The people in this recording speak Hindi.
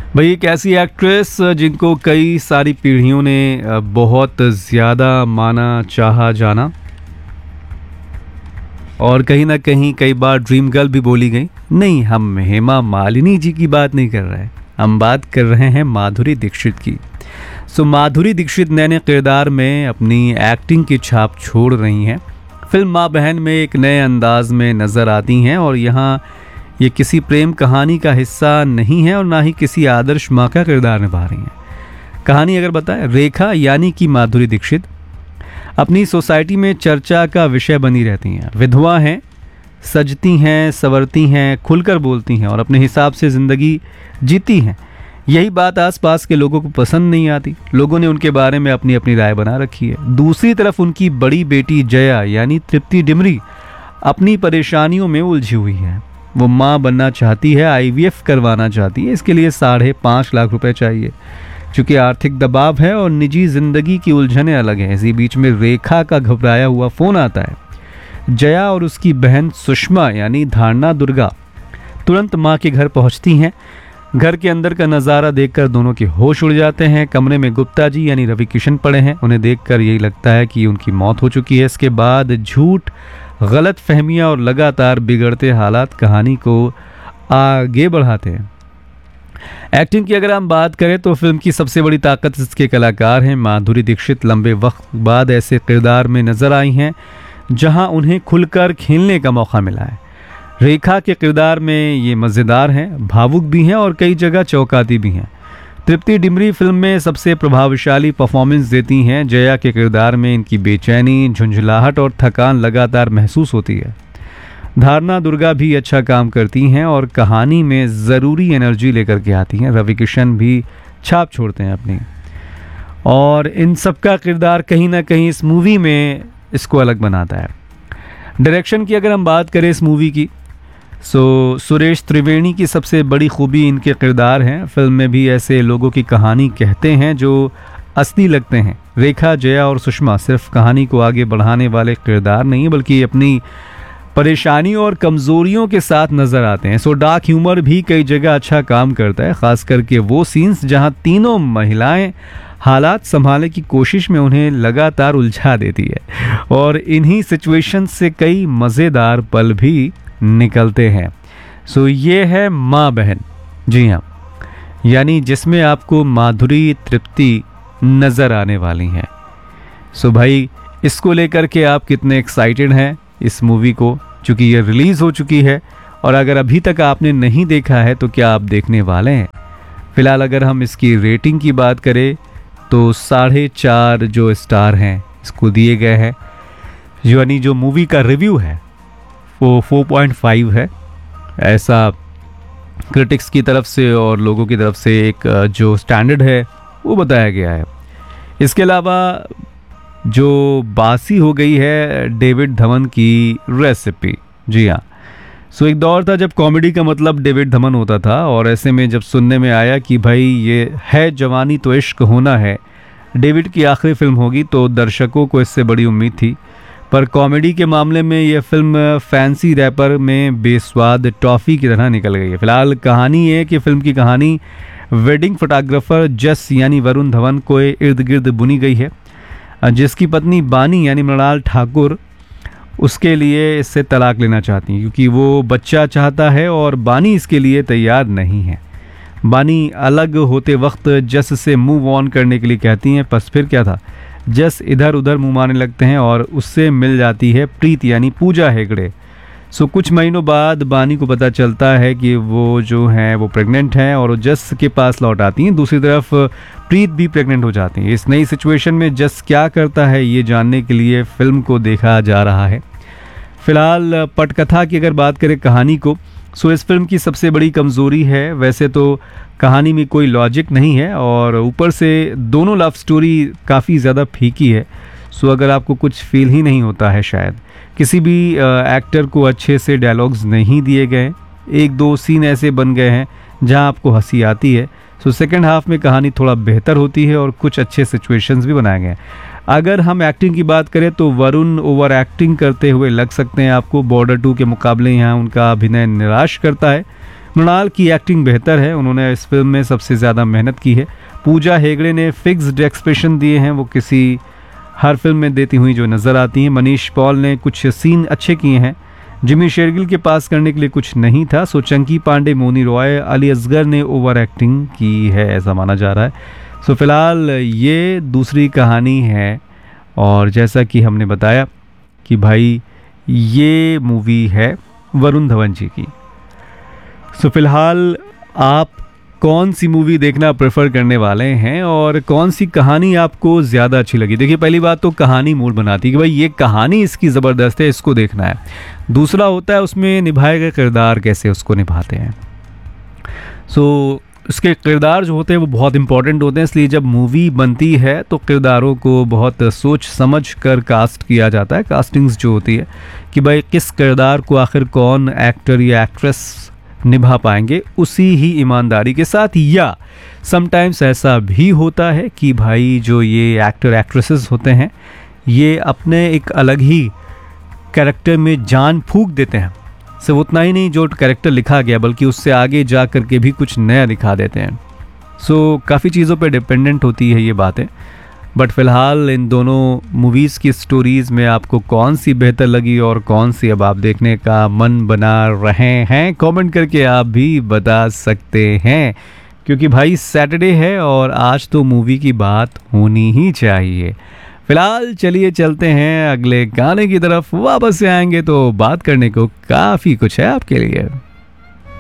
भाई एक ऐसी एक्ट्रेस जिनको कई सारी पीढ़ियों ने बहुत ज़्यादा माना, चाहा, जाना और कहीं ना कहीं कई बार ड्रीम गर्ल भी बोली गई। नहीं, हम हेमा मालिनी जी की बात नहीं कर रहे हैं, हम बात कर रहे हैं माधुरी दीक्षित की। माधुरी दीक्षित नए नए किरदार में अपनी एक्टिंग की छाप छोड़ रही हैं। फिल्म माँ बहन में एक नए अंदाज में नज़र आती हैं और यहाँ ये किसी प्रेम कहानी का हिस्सा नहीं है और ना ही किसी आदर्श माँ का किरदार निभा रही हैं। कहानी अगर बताएं, रेखा यानी कि माधुरी दीक्षित अपनी सोसाइटी में चर्चा का विषय बनी रहती हैं। विधवा हैं, सजती हैं, संवरती हैं, खुलकर बोलती हैं और अपने हिसाब से ज़िंदगी जीती हैं। यही बात आसपास के लोगों को पसंद नहीं आती। लोगों ने उनके बारे में अपनी अपनी राय बना रखी है। दूसरी तरफ उनकी बड़ी बेटी जया यानी तृप्ति डिमरी अपनी परेशानियों में उलझी हुई है। वो माँ बनना चाहती है, IVF करवाना चाहती है। इसके लिए 5.5 लाख रुपए चाहिए। चूँकि आर्थिक दबाव है और निजी जिंदगी की उलझनें अलग हैं, इसी बीच में रेखा का घबराया हुआ फ़ोन आता है। जया और उसकी बहन सुषमा यानी धारणा दुर्गा तुरंत माँ के घर पहुँचती हैं। घर के अंदर का नज़ारा देखकर दोनों के होश उड़ जाते हैं। कमरे में गुप्ता जी यानी रवि किशन पड़े हैं। उन्हें देखकर यही लगता है कि उनकी मौत हो चुकी है। इसके बाद झूठ, गलत फहमियाँ और लगातार बिगड़ते हालात कहानी को आगे बढ़ाते हैं। एक्टिंग की अगर हम बात करें तो फिल्म की सबसे बड़ी ताकत इसके कलाकार हैं। माधुरी दीक्षित लंबे वक्त बाद ऐसे किरदार में नजर आई हैं जहां उन्हें खुलकर खेलने का मौका मिला है। रेखा के किरदार में ये मज़ेदार हैं, भावुक भी हैं और कई जगह चौंकाती भी हैं। तृप्ति डिमरी फिल्म में सबसे प्रभावशाली परफॉर्मेंस देती हैं। जया के किरदार में इनकी बेचैनी, झुंझलाहट और थकान लगातार महसूस होती है। धारणा दुर्गा भी अच्छा काम करती हैं और कहानी में ज़रूरी एनर्जी लेकर के आती हैं। रवि किशन भी छाप छोड़ते हैं अपनी, और इन सब का किरदार कहीं ना कहीं इस मूवी में इसको अलग बनाता है। डायरेक्शन की अगर हम बात करें इस मूवी की, सुरेश त्रिवेणी की सबसे बड़ी खूबी इनके किरदार हैं। फिल्म में भी ऐसे लोगों की कहानी कहते हैं जो असली लगते हैं। रेखा, जया और सुषमा सिर्फ कहानी को आगे बढ़ाने वाले किरदार नहीं बल्कि अपनी परेशानियों और कमज़ोरियों के साथ नज़र आते हैं। डार्क ह्यूमर भी कई जगह अच्छा काम करता है, ख़ास करके वो सीन्स जहां तीनों महिलाएं हालात संभालने की कोशिश में उन्हें लगातार उलझा देती है और इन्हीं सिचुएशन से कई मज़ेदार पल भी निकलते हैं। ये है माँ बहन, जी हाँ, यानी जिसमें आपको माधुरी, तृप्ति नज़र आने वाली हैं। भाई इसको लेकर के आप कितने एक्साइटेड हैं इस मूवी को, चूँकि ये रिलीज़ हो चुकी है और अगर अभी तक आपने नहीं देखा है तो क्या आप देखने वाले हैं? फ़िलहाल अगर हम इसकी रेटिंग की बात करें तो 4.5 जो स्टार हैं इसको दिए गए हैं, यानी जो मूवी का रिव्यू है वो 4.5 है। ऐसा क्रिटिक्स की तरफ से और लोगों की तरफ से एक जो स्टैंडर्ड है वो बताया गया है। इसके अलावा जो बासी हो गई है डेविड धवन की रेसिपी, जी हाँ। एक दौर था जब कॉमेडी का मतलब डेविड धवन होता था और ऐसे में जब सुनने में आया कि भाई ये है जवानी तो इश्क होना है, डेविड की आखिरी फिल्म होगी, तो दर्शकों को इससे बड़ी उम्मीद थी। पर कॉमेडी के मामले में यह फिल्म फैंसी रैपर में बेस्वाद टॉफ़ी की तरह निकल गई है। फिलहाल कहानी है कि फिल्म की कहानी वेडिंग फोटोग्राफर जस यानी वरुण धवन को इर्द गिर्द बुनी गई है, जिसकी पत्नी बानी यानी मृणाल ठाकुर उसके लिए इससे तलाक लेना चाहती हैं क्योंकि वो बच्चा चाहता है और बानी इसके लिए तैयार नहीं है। बानी अलग होते वक्त जस से मूव ऑन करने के लिए कहती हैं, बस फिर क्या था, जस इधर उधर मुँह मारने लगते हैं और उससे मिल जाती है प्रीत यानी पूजा हेगड़े। कुछ महीनों बाद बानी को पता चलता है कि वो जो है वो प्रेग्नेंट हैं और जस के पास लौट आती हैं। दूसरी तरफ प्रीत भी प्रेग्नेंट हो जाती है। इस नई सिचुएशन में जस क्या करता है ये जानने के लिए फिल्म को देखा जा रहा है। फिलहाल पटकथा की अगर बात करें कहानी को, इस फिल्म की सबसे बड़ी कमज़ोरी है, वैसे तो कहानी में कोई लॉजिक नहीं है और ऊपर से दोनों लव स्टोरी काफ़ी ज़्यादा फीकी है। अगर आपको कुछ फील ही नहीं होता है, शायद किसी भी एक्टर को अच्छे से डायलॉग्स नहीं दिए गए, 1-2 सीन ऐसे बन गए हैं जहां आपको हंसी आती है। सेकेंड हाफ में कहानी थोड़ा बेहतर होती है और कुछ अच्छे सिचुएशंस भी बनाए गए हैं। अगर हम एक्टिंग की बात करें तो वरुण ओवर एक्टिंग करते हुए लग सकते हैं आपको। बॉर्डर 2 के मुकाबले यहाँ उनका अभिनय निराश करता है। मृणाल की एक्टिंग बेहतर है, उन्होंने इस फिल्म में सबसे ज़्यादा मेहनत की है। पूजा हेगड़े ने फिक्स्ड एक्सप्रेशन दिए हैं, वो किसी हर फिल्म में देती हुई जो नज़र आती हैं। मनीष पॉल ने कुछ सीन अच्छे किए हैं, जिमी शेरगिल के पास करने के लिए कुछ नहीं था। सो चंकी पांडे, मोनी रॉय, अली असगर ने ओवर एक्टिंग की है, ऐसा माना जा रहा है। सो फिलहाल ये दूसरी कहानी है, और जैसा कि हमने बताया कि भाई ये मूवी है वरुण धवन जी की। सो फिलहाल आप कौन सी मूवी देखना प्रेफर करने वाले हैं और कौन सी कहानी आपको ज़्यादा अच्छी लगी? देखिए, पहली बात तो कहानी मूड बनाती है कि भाई ये कहानी इसकी ज़बरदस्त है, इसको देखना है। दूसरा होता है उसमें निभाए गए किरदार कैसे उसको निभाते हैं। सो उसके किरदार जो होते हैं वो बहुत इंपॉर्टेंट होते हैं, इसलिए जब मूवी बनती है तो किरदारों को बहुत सोच समझ कर कास्ट किया जाता है। कास्टिंग्स जो होती है कि भाई किस किरदार को आखिर कौन एक्टर या एक्ट्रेस निभा पाएंगे उसी ही ईमानदारी के साथ। या समटाइम्स ऐसा भी होता है कि भाई जो ये एक्टर एक्ट्रेसेस होते हैं ये अपने एक अलग ही कैरेक्टर में जान फूंक देते हैं। सिर्फ उतना ही नहीं, जो कैरेक्टर लिखा गया बल्कि उससे आगे जा कर के भी कुछ नया दिखा देते हैं। सो काफ़ी चीज़ों पे डिपेंडेंट होती है ये बातें। बट फ़िलहाल इन दोनों मूवीज़ की स्टोरीज़ में आपको कौन सी बेहतर लगी और कौन सी अब आप देखने का मन बना रहे हैं, कमेंट करके आप भी बता सकते हैं, क्योंकि भाई सैटरडे है और आज तो मूवी की बात होनी ही चाहिए। फिलहाल चलिए चलते हैं अगले गाने की तरफ, वापस से आएंगे तो बात करने को काफ़ी कुछ है आपके लिए।